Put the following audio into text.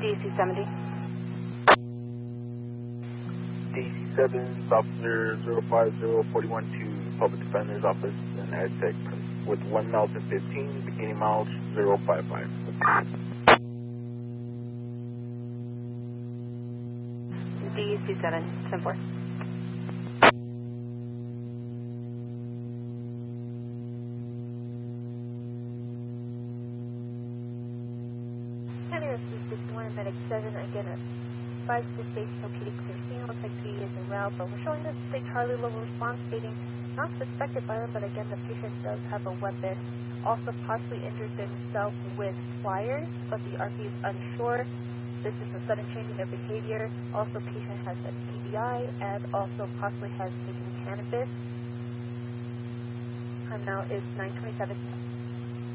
DC 70. DC7, Officer 05041 to Public Defender's Office in Aztec with 1 miles and 15, beginning miles 055. DC7, 10-4. County Rescue 61, Medic 7, again at 56 base located clear scene. Looks like he is en route, but we're showing this state Charlie level response stating not suspected violent, but again the patient does have a weapon. Also possibly injured himself with pliers, but the RP is unsure. This is a sudden changing of behavior. Also patient has a TBI and also possibly has taken cannabis. Time now is 9:27.